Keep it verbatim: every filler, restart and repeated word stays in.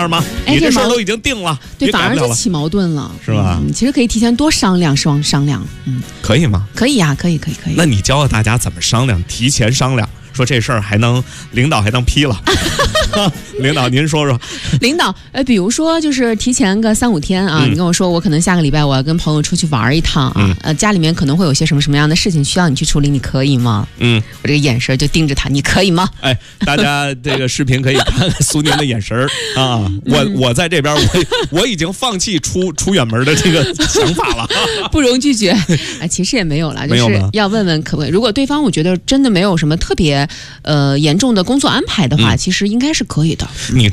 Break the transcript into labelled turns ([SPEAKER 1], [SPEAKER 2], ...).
[SPEAKER 1] 样吗？
[SPEAKER 2] 哎、
[SPEAKER 1] 你这事儿都已经定了，
[SPEAKER 2] 对，反而
[SPEAKER 1] 就
[SPEAKER 2] 起矛盾了，
[SPEAKER 1] 是吧、
[SPEAKER 2] 嗯？其实可以提前多商量商商量，嗯，
[SPEAKER 1] 可以吗？
[SPEAKER 2] 可以呀、啊，可以可以可以。
[SPEAKER 1] 那你教教大家怎么商量，提前商量。说这事儿还能领导还能批了，领导您说说。
[SPEAKER 2] 领导，呃，比如说就是提前个三五天啊，嗯、你跟我说我可能下个礼拜我要跟朋友出去玩一趟啊，嗯、呃，家里面可能会有些什么什么样的事情需要你去处理，你可以吗？嗯，我这个眼神就盯着他，你可以吗？
[SPEAKER 1] 哎，大家这个视频可以看苏宁的眼神啊，我、嗯、我在这边我我已经放弃出出远门的这个想法了，
[SPEAKER 2] 不容拒绝。哎，其实也没有了，就是要问问可不可以。如果对方我觉得真的没有什么特别。呃，严重的工作安排的话，嗯、其实应该是可以的。
[SPEAKER 1] 你